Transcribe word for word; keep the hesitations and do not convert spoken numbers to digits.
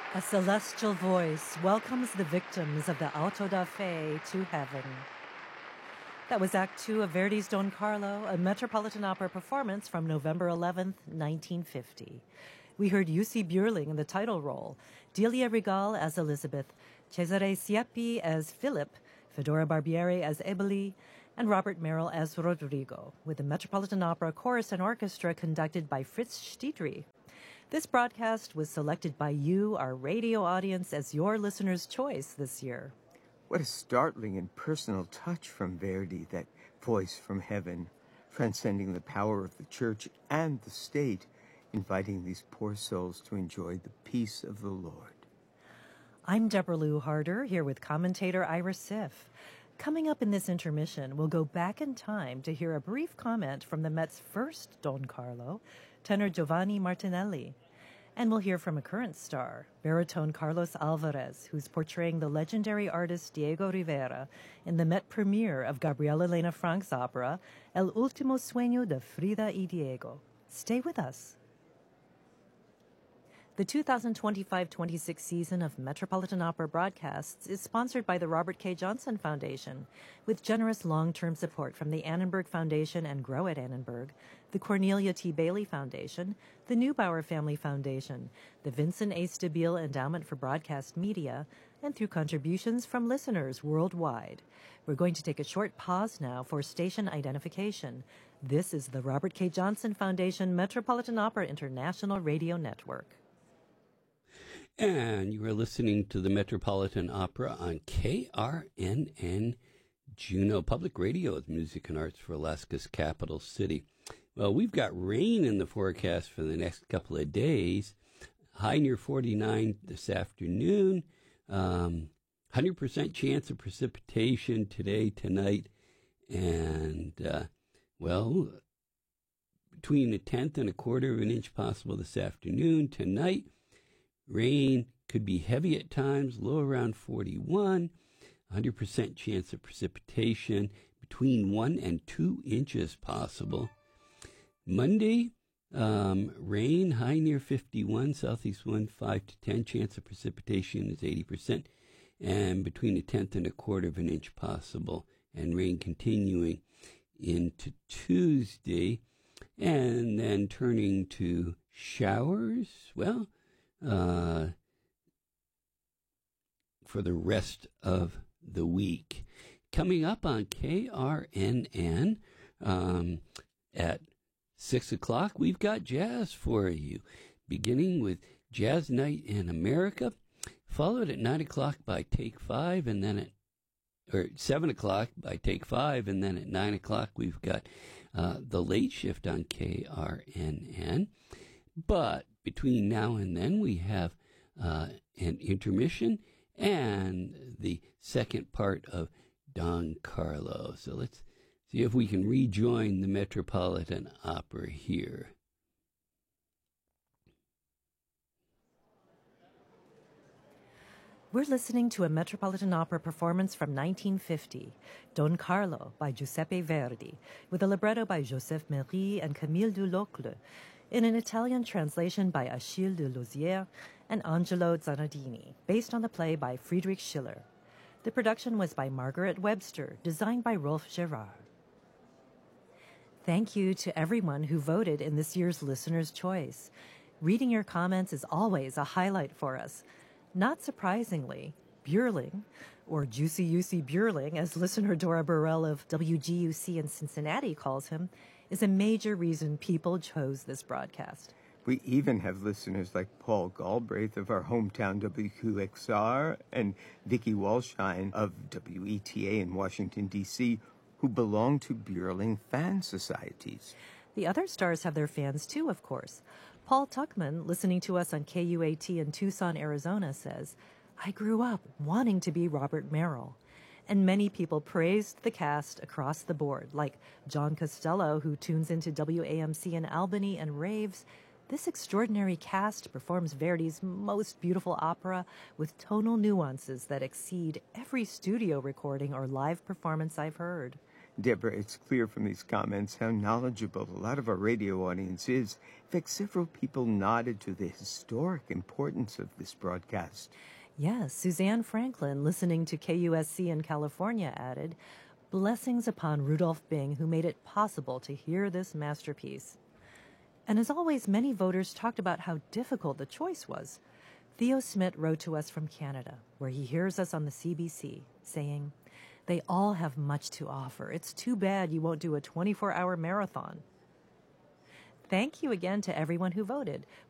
A celestial voice welcomes the victims of the Auto da Fe to heaven. That was Act Two of Verdi's Don Carlo, a Metropolitan Opera performance from November eleventh, nineteen fifty. We heard Jussi Björling in the title role, Delia Regal as Elizabeth, Cesare Siepi as Philip, Fedora Barbieri as Eboli, and Robert Merrill as Rodrigo, with the Metropolitan Opera Chorus and Orchestra conducted by Fritz Stiedry. This broadcast was selected by you, our radio audience, as your listener's choice this year. What a startling and personal touch from Verdi, that voice from heaven, transcending the power of the church and the state, inviting these poor souls to enjoy the peace of the Lord. I'm Deborah Lou Harder, here with commentator Ira Siff. Coming up in this intermission, we'll go back in time to hear a brief comment from the Met's first Don Carlo, tenor Giovanni Martinelli. And we'll hear from a current star, baritone Carlos Alvarez, who's portraying the legendary artist Diego Rivera in the Met premiere of Gabriela Elena Frank's opera, El Último Sueño de Frida y Diego. Stay with us. The two thousand twenty-five twenty-six season of Metropolitan Opera broadcasts is sponsored by the Robert K. Johnson Foundation, with generous long-term support from the Annenberg Foundation and Grow at Annenberg, the Cornelia T. Bailey Foundation, the Neubauer Family Foundation, the Vincent A. Stabile Endowment for Broadcast Media, and through contributions from listeners worldwide. We're going to take a short pause now for station identification. This is the Robert K. Johnson Foundation Metropolitan Opera International Radio Network. And you are listening to the Metropolitan Opera on K R N N Juneau Public Radio with music and arts for Alaska's capital city. Well, we've got rain in the forecast for the next couple of days. High near forty-nine this afternoon. Um, one hundred percent chance of precipitation today, tonight. And, uh, well, between a tenth and a quarter of an inch possible this afternoon. Tonight, rain could be heavy at times, low around forty-one, one hundred percent chance of precipitation, between one and two inches possible. Monday, um, rain, high near fifty-one, southeast wind five to ten, chance of precipitation is eighty percent, and between a tenth and a quarter of an inch possible, and rain continuing into Tuesday, and then turning to showers, well, Uh, for the rest of the week. Coming up on K R N N um, at six o'clock, we've got jazz for you, beginning with Jazz Night in America, followed at nine o'clock by Take Five, and then at or seven o'clock by Take Five, and then at nine o'clock we've got uh, the Late Shift on K R N N. But between now and then, we have uh, an intermission and the second part of Don Carlo. So let's see if we can rejoin the Metropolitan Opera here. We're listening to a Metropolitan Opera performance from nineteen fifty, Don Carlo by Giuseppe Verdi, with a libretto by Joseph Méry and Camille Dulocle, in an Italian translation by Achille de Lauzière and Angelo Zanardini, based on the play by Friedrich Schiller. The production was by Margaret Webster, designed by Rolf Gerard. Thank you to everyone who voted in this year's Listener's Choice. Reading your comments is always a highlight for us. Not surprisingly, Björling, or Juicy Jussi Björling, as listener Dora Burrell of W G U C in Cincinnati calls him, is a major reason people chose this broadcast. We even have listeners like Paul Galbraith of our hometown W Q X R and Vicki Walshine of W E T A in Washington, D C, who belong to Björling fan societies. The other stars have their fans too, of course. Paul Tuckman, listening to us on K U A T in Tucson, Arizona, says, "I grew up wanting to be Robert Merrill." And many people praised the cast across the board, like John Costello, who tunes into W A M C in Albany and raves, "This extraordinary cast performs Verdi's most beautiful opera with tonal nuances that exceed every studio recording or live performance I've heard." Deborah, it's clear from these comments how knowledgeable a lot of our radio audience is. In fact, several people nodded to the historic importance of this broadcast. Yes, Suzanne Franklin, listening to K U S C in California, added, "Blessings upon Rudolph Bing, who made it possible to hear this masterpiece." And as always, many voters talked about how difficult the choice was. Theo Smith wrote to us from Canada, where he hears us on the C B C, saying, "They all have much to offer. It's too bad you won't do a twenty-four hour marathon." Thank you again to everyone who voted.